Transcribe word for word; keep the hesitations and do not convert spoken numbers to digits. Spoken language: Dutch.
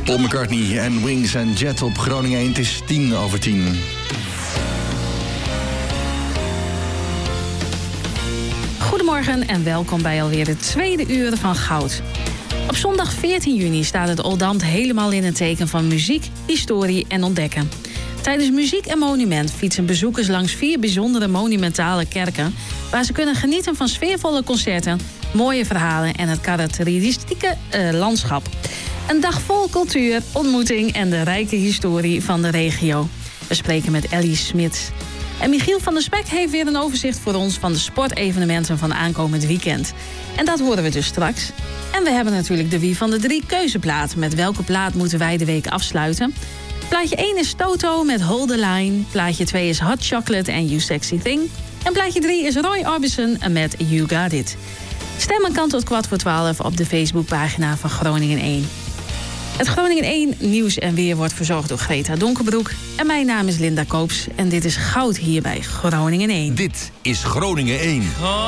Paul McCartney en Wings en Jet op Groningen één. Het is tien over tien. Goedemorgen en welkom bij alweer het tweede uur van Goud. Op zondag veertien juni staat het Oldambt helemaal in het teken van muziek, historie en ontdekken. Tijdens Muziek en Monument fietsen bezoekers langs vier bijzondere monumentale kerken, waar ze kunnen genieten van sfeervolle concerten, mooie verhalen en het karakteristieke uh, landschap. Een dag vol cultuur, ontmoeting en de rijke historie van de regio. We spreken met Ellie Smit. En Michiel van der Spek heeft weer een overzicht voor ons van de sportevenementen van aankomend weekend. En dat horen we dus straks. En we hebben natuurlijk de Wie van de Drie keuzeplaat. Met welke plaat moeten wij de week afsluiten? Plaatje één is Toto met Hold the Line. Plaatje twee is Hot Chocolate en You Sexy Thing. En plaatje drie is Roy Orbison met You Got It. Stemmen kan tot kwart voor twaalf op de Facebookpagina van Groningen één. Het Groningen één nieuws en weer wordt verzorgd door Greta Donkerbroek. En mijn naam is Linda Koops en dit is Goud hier bij Groningen één. Dit is Groningen één.